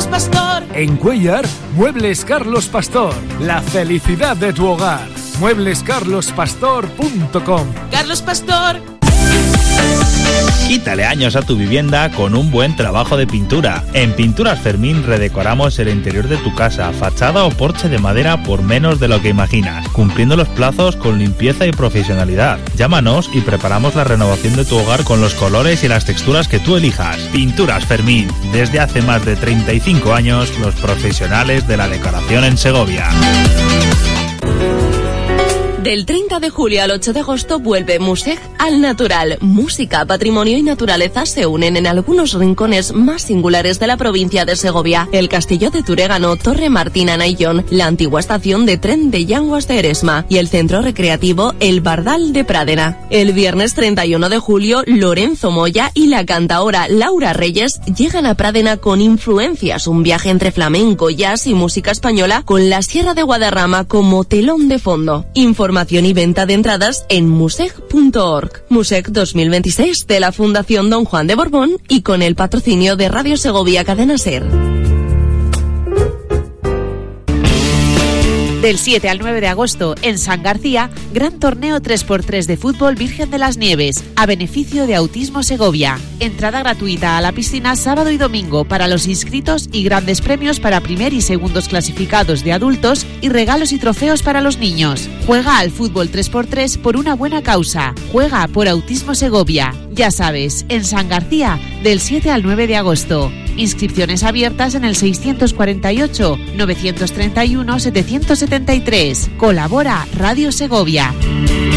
Pastor. En Cuéllar, Muebles Carlos Pastor. La felicidad de tu hogar. mueblescarlospastor.com. Carlos Pastor. Quítale años a tu vivienda con un buen trabajo de pintura. En Pinturas Fermín redecoramos el interior de tu casa, fachada o porche de madera por menos de lo que imaginas, cumpliendo los plazos con limpieza y profesionalidad. Llámanos y preparamos la renovación de tu hogar con los colores y las texturas que tú elijas. Pinturas Fermín, desde hace más de 35 años, los profesionales de la decoración en Segovia. Del 30 de julio al 8 de agosto vuelve Musec al natural. Música, patrimonio y naturaleza se unen en algunos rincones más singulares de la provincia de Segovia. El Castillo de Turégano, Torre Martín Anaillón, la antigua estación de tren de Llanguas de Eresma y el centro recreativo El Bardal de Pradena. El viernes 31 de julio, Lorenzo Moya y la cantaora Laura Reyes llegan a Pradena con Influencias, un viaje entre flamenco, jazz y música española con la Sierra de Guadarrama como telón de fondo. Información y venta de entradas en musec.org. Musec 2026 de la Fundación Don Juan de Borbón y con el patrocinio de Radio Segovia Cadena Ser. Del 7 al 9 de agosto, en San García, gran torneo 3x3 de fútbol Virgen de las Nieves, a beneficio de Autismo Segovia. Entrada gratuita a la piscina sábado y domingo para los inscritos y grandes premios para primer y segundos clasificados de adultos y regalos y trofeos para los niños. Juega al fútbol 3x3 por una buena causa. Juega por Autismo Segovia. Ya sabes, en San García, del 7 al 9 de agosto. Inscripciones abiertas en el 648-931-773. Colabora Radio Segovia.